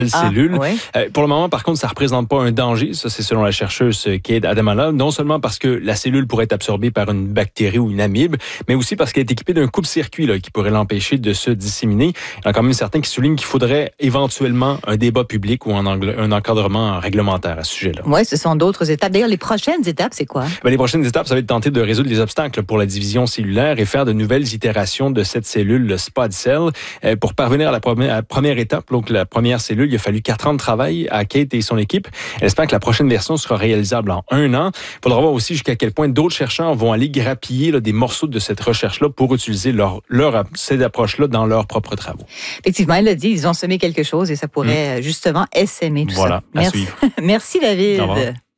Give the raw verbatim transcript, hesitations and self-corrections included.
Ah, cellules. ouais. Euh, pour le moment, par contre, ça ne représente pas un danger. Ça, c'est selon la chercheuse Kate Adamala. Non seulement parce que la cellule pourrait être absorbée par une bactérie ou une amibe, mais aussi parce qu'elle est équipée d'un coupe-circuit là, qui pourrait l'empêcher de se disséminer. Il y en a quand même certains qui soulignent qu'il faudrait éventuellement un débat public ou un, angl- un encadrement réglementaire à ce sujet-là. Oui, ce sont d'autres étapes. D'ailleurs, les prochaines étapes, c'est quoi? Ben, les prochaines étapes, ça va être tenter de résoudre les obstacles pour la division cellulaire et faire de nouvelles itérations de cette cellule, le spod cell. Euh, pour parvenir à la, première, à la première étape, donc la première cellule, il a fallu quatre ans de travail à Kate et son équipe. Elle espère que la prochaine version sera réalisable en un an. Il faudra voir aussi jusqu'à quel point d'autres chercheurs vont aller grappiller là, des morceaux de cette recherche-là pour utiliser leur, leur, ces approches-là dans leurs propres travaux. Effectivement, elle l'a dit, ils ont semé quelque chose et ça pourrait mmh. justement essaimer tout voilà, ça. Merci. À suivre. Merci David. Au revoir.